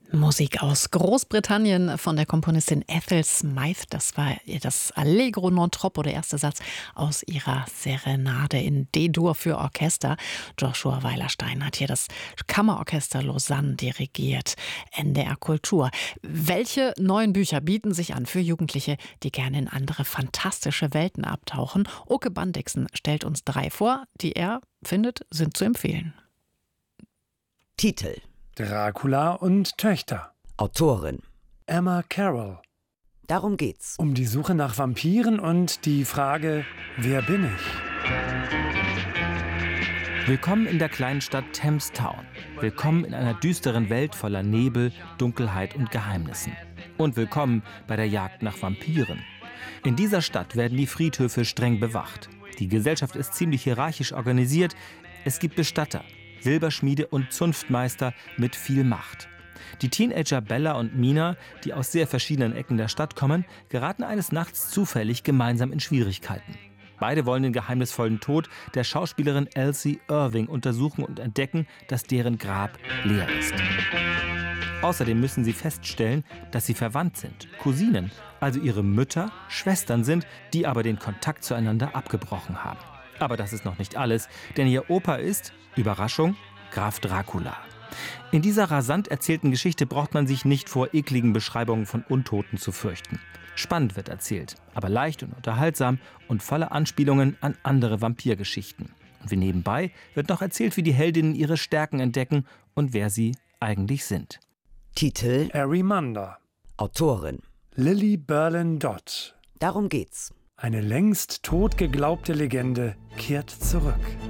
Musik aus Großbritannien von der Komponistin Ethel Smythe. Das war das Allegro non troppo, der erste Satz aus ihrer Serenade in D-Dur für Orchester. Joshua Weilerstein hat hier das Kammerorchester Lausanne dirigiert. NDR Kultur. Welche neuen Bücher bieten sich an für Jugendliche, die gerne in andere fantastische Welten abtauchen? Oke Bandixen stellt uns 3 vor, die er findet, sind zu empfehlen. Titel: Dracula und Töchter. Autorin: Emma Carroll. Darum geht's. Um die Suche nach Vampiren und die Frage, wer bin ich? Willkommen in der kleinen Stadt Thames Town. Willkommen in einer düsteren Welt voller Nebel, Dunkelheit und Geheimnissen. Und willkommen bei der Jagd nach Vampiren. In dieser Stadt werden die Friedhöfe streng bewacht. Die Gesellschaft ist ziemlich hierarchisch organisiert. Es gibt Bestatter, Silberschmiede und Zunftmeister mit viel Macht. Die Teenager Bella und Mina, die aus sehr verschiedenen Ecken der Stadt kommen, geraten eines Nachts zufällig gemeinsam in Schwierigkeiten. Beide wollen den geheimnisvollen Tod der Schauspielerin Elsie Irving untersuchen und entdecken, dass deren Grab leer ist. Außerdem müssen sie feststellen, dass sie verwandt sind, Cousinen, also ihre Mütter, Schwestern sind, die aber den Kontakt zueinander abgebrochen haben. Aber das ist noch nicht alles, denn ihr Opa ist, Überraschung, Graf Dracula. In dieser rasant erzählten Geschichte braucht man sich nicht vor ekligen Beschreibungen von Untoten zu fürchten. Spannend wird erzählt, aber leicht und unterhaltsam und voller Anspielungen an andere Vampirgeschichten. Und wie nebenbei wird noch erzählt, wie die Heldinnen ihre Stärken entdecken und wer sie eigentlich sind. Titel: Arimander. Autorin: Lily Berlin Dodd. Darum geht's. Eine längst tot geglaubte Legende kehrt zurück.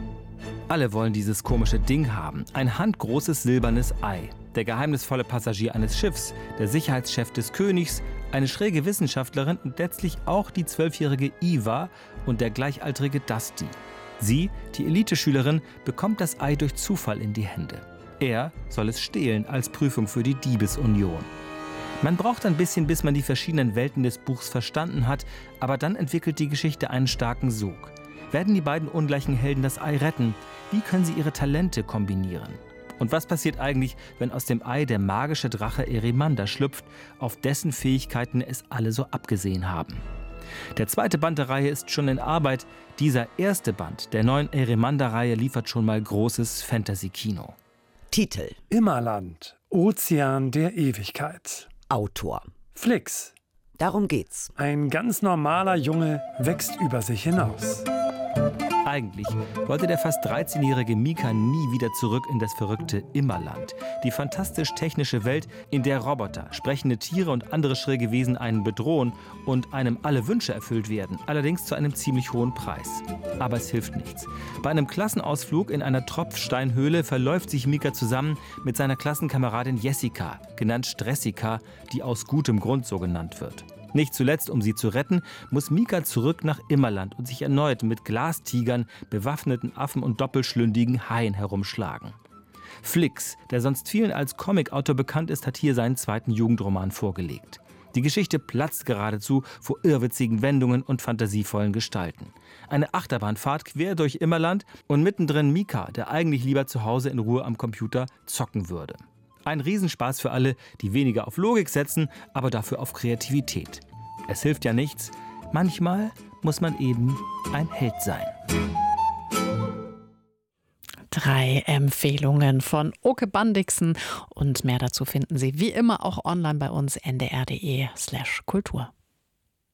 Alle wollen dieses komische Ding haben, ein handgroßes silbernes Ei. Der geheimnisvolle Passagier eines Schiffs, der Sicherheitschef des Königs, eine schräge Wissenschaftlerin und letztlich auch die 12-jährige Eva und der gleichaltrige Dusty. Sie, die Eliteschülerin, bekommt das Ei durch Zufall in die Hände. Er soll es stehlen als Prüfung für die Diebesunion. Man braucht ein bisschen, bis man die verschiedenen Welten des Buchs verstanden hat, aber dann entwickelt die Geschichte einen starken Sog. Werden die beiden ungleichen Helden das Ei retten? Wie können sie ihre Talente kombinieren? Und was passiert eigentlich, wenn aus dem Ei der magische Drache Arimander schlüpft, auf dessen Fähigkeiten es alle so abgesehen haben? Der zweite Band der Reihe ist schon in Arbeit. Dieser erste Band der neuen Arimander-Reihe liefert schon mal großes Fantasy-Kino. Titel: Immerland, Ozean der Ewigkeit. Autor: Flix. Darum geht's. Ein ganz normaler Junge wächst über sich hinaus. Eigentlich wollte der fast 13-jährige Mika nie wieder zurück in das verrückte Immerland. Die fantastisch-technische Welt, in der Roboter, sprechende Tiere und andere schräge Wesen einen bedrohen und einem alle Wünsche erfüllt werden, allerdings zu einem ziemlich hohen Preis. Aber es hilft nichts. Bei einem Klassenausflug in einer Tropfsteinhöhle verläuft sich Mika zusammen mit seiner Klassenkameradin Jessica, genannt Stressika, die aus gutem Grund so genannt wird. Nicht zuletzt, um sie zu retten, muss Mika zurück nach Immerland und sich erneut mit Glastigern, bewaffneten Affen und doppelschlündigen Haien herumschlagen. Flix, der sonst vielen als Comicautor bekannt ist, hat hier seinen zweiten Jugendroman vorgelegt. Die Geschichte platzt geradezu vor irrwitzigen Wendungen und fantasievollen Gestalten. Eine Achterbahnfahrt quer durch Immerland und mittendrin Mika, der eigentlich lieber zu Hause in Ruhe am Computer zocken würde. Ein Riesenspaß für alle, die weniger auf Logik setzen, aber dafür auf Kreativität. Es hilft ja nichts. Manchmal muss man eben ein Held sein. 3 Empfehlungen von Oke Bandixen und mehr dazu finden Sie wie immer auch online bei uns ndr.de/kultur.